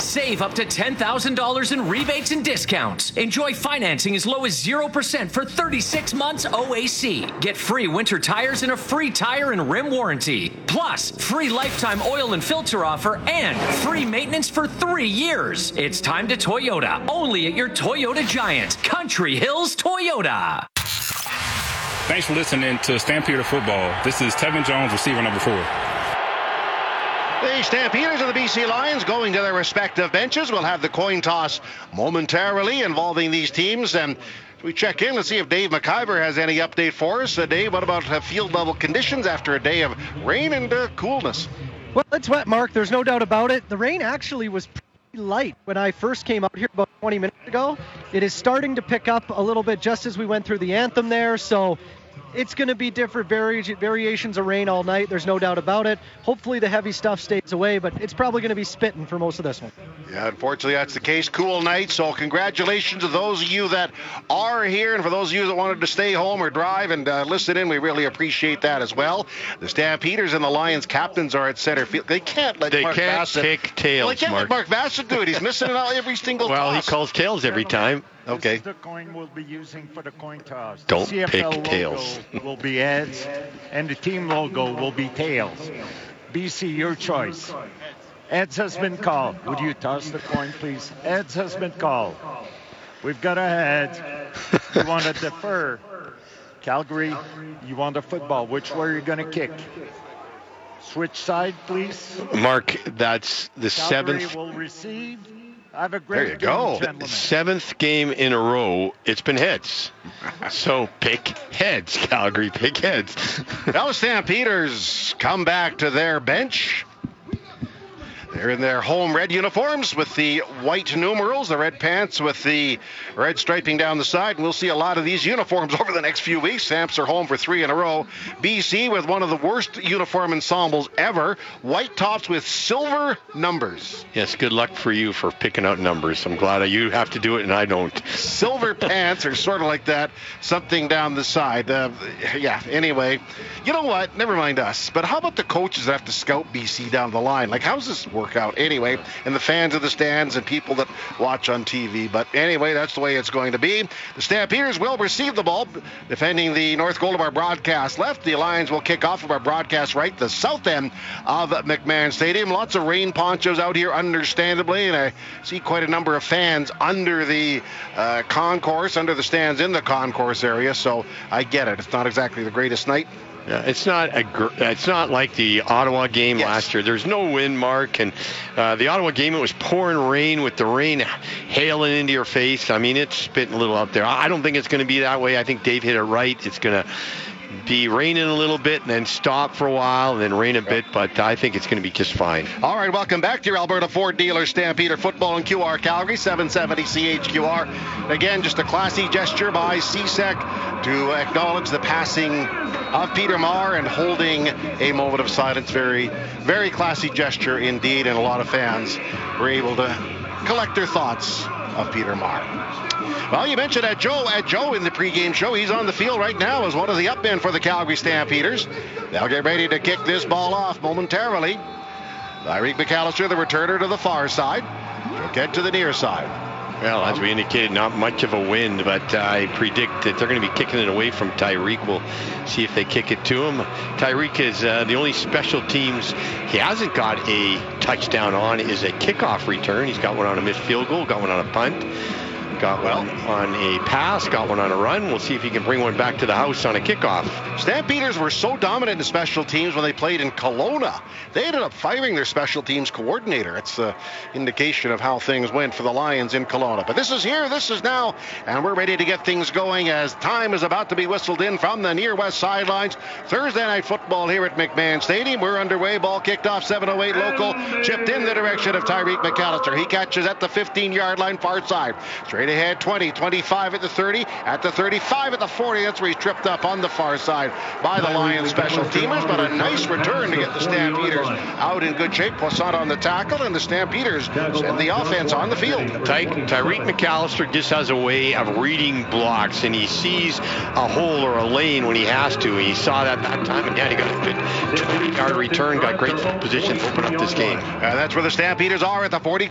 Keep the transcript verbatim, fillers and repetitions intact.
Save up to ten thousand dollars in rebates and discounts. Enjoy financing as low as zero percent for thirty-six months O A C. Get free winter tires and a free tire and rim warranty. Plus, free lifetime oil and filter offer and free maintenance for three years. It's time to Toyota. Only at your Toyota Giant. Country Hills Toyota. Thanks for listening to Stampeder Football. This is Tevin Jones, receiver number four. The Stampeders and the B C Lions going to their respective benches. We'll have the coin toss momentarily involving these teams. And we check in to see if Dave McIver has any update for us. Uh, Dave, what about uh, field level conditions after a day of rain and uh, coolness? Well, it's wet, Mark. There's no doubt about it. The rain actually was pretty light when I first came out here about twenty minutes ago. It is starting to pick up a little bit just as we went through the anthem there. So it's going to be different vari- variations of rain all night. There's no doubt about it. Hopefully the heavy stuff stays away, but it's probably going to be spitting for most of this one. Yeah, unfortunately that's the case. Cool night, so congratulations to those of you that are here, and for those of you that wanted to stay home or drive and uh, listen in, we really appreciate that as well. The Stampeders and the Lions captains are at center field. They can't let they Mark can't Bassett... kick tails, well, they can't Mark. let Mark Bassett do it. He's missing it out every single well, toss. He calls tails every time. Okay. This is the coin we'll be using for the coin toss. Don't the C F L pick logo tails. will be heads, and the team logo will be tails. B C, your choice. Heads has been called. Would you toss the coin, please? Heads has been called. We've got a head. You want to defer. Calgary, you want a football. Which way are you going to kick? Switch side, please. Mark, that's the Calgary seventh. will receive. Have a great There you game, go. gentlemen. Seventh game in a row, it's been heads. So pick heads, Calgary, pick heads. Now the Stampeders come back to their bench. They're in their home red uniforms with the white numerals, the red pants with the red striping down the side. And we'll see a lot of these uniforms over the next few weeks. Stamps are home for three in a row. B C with one of the worst uniform ensembles ever. White tops with silver numbers. Yes, good luck for you for picking out numbers. I'm glad you have to do it and I don't. Silver pants are sort of like that, something down the side. Uh, yeah, anyway. You know what? Never mind us. But how about the coaches that have to scout B C down the line? Like, how's this work out anyway? And the fans of the stands and people that watch on T V. But anyway, that's the way it's going to be. The Stampeders will receive the ball, defending the north goal of our broadcast left. The Lions will kick off of our broadcast right, the south end of McMahon Stadium. Lots of rain ponchos out here, understandably, and I see quite a number of fans under the uh, concourse, under the stands in the concourse area, so I get it. It's not exactly the greatest night. Yeah, it's not a gr- it's not like the Ottawa game yes. last year. There's no wind, Mark, and uh, the Ottawa game, it was pouring rain with the rain hailing into your face. I mean, it's spitting a little out there. I don't think it's going to be that way. I think Dave hit it right. It's going to be raining a little bit and then stop for a while and then rain a bit, but I think it's going to be just fine. All right, welcome back to your Alberta Ford dealer, Stampeder Football and Q R Calgary, seven seventy C H Q R. Again, just a classy gesture by C S E C to acknowledge the passing of Peter Maher and holding a moment of silence. Very, very classy gesture indeed, and a lot of fans were able to collect their thoughts of Peter Maher. Well, you mentioned at Joe, at Joe in the pregame show. He's on the field right now as one of the up men for the Calgary Stampeders. They'll get ready to kick this ball off momentarily. Tyreek McAllister, the returner, to the far side. Joquette to the near side. Well, as we indicated, not much of a wind, but I predict that they're going to be kicking it away from Tyreek. We'll see if they kick it to him. Tyreek is uh, the only special teams he hasn't got a touchdown on is a kickoff return. He's got one on a missed field goal, got one on a punt. Got one on a pass, got one on a run. We'll see if he can bring one back to the house on a kickoff. Stampeders were so dominant in special teams when they played in Kelowna. They ended up firing their special teams coordinator. It's an indication of how things went for the Lions in Kelowna. But this is here, this is now, and we're ready to get things going as time is about to be whistled in from the near west sidelines. Thursday night football here at McMahon Stadium. We're underway. Ball kicked off, seven oh eight local. Chipped in the direction of Tyreek McAllister. He catches at the fifteen-yard line, far side. Straight ahead, twenty, twenty-five at the thirty, at the thirty-five, at the forty. That's where he's tripped up on the far side by the Lions special teamers, but a nice return to get the Stampeders out in good shape. Poisson on the tackle, and the Stampeders send the offense on the field. Ty- Tyreek McAllister just has a way of reading blocks, and he sees a hole or a lane when he has to. He saw that that time, and yeah, he got a good twenty-yard return, got great position to open up this game. And that's where the Stampeders are at the forty.